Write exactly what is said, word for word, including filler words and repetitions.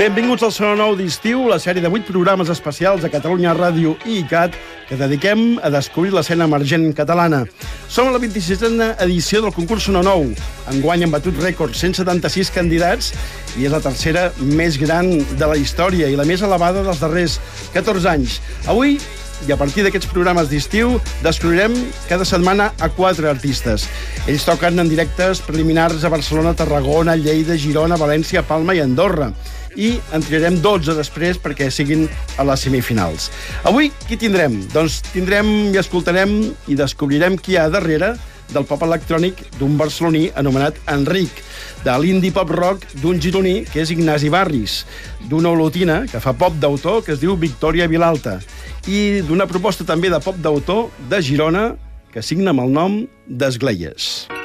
Benvinguts al Sona Nou d'Estiu, la sèrie de vuit programes especials de Catalunya Ràdio i ICAT que dediquem a descobrir l'escena emergent catalana. Som a la vint-i-sisena edició del concurs Sona Nou. Enguany han batut rècord cent setanta-sis candidats i és la tercera més gran de la història i la més elevada dels darrers catorze anys. Avui, i a partir d'aquests programes d'estiu, descobrirem cada setmana a quatre artistes. Ells toquen en directes preliminars a Barcelona, Tarragona, Lleida, Girona, València, Palma i Andorra. I en triarem dotze després perquè siguin a les semifinals. Avui, qui tindrem? Doncs tindrem i escoltarem i descobrirem qui hi ha darrere del pop electrònic d'un barceloní anomenat Enric, de l'indie pop rock d'un gironí que és Ignasi Barris, d'una olotina que fa pop d'autor que es diu Victòria Vilalta i d'una proposta també de pop d'autor de Girona que signa amb el nom d'Esgleies.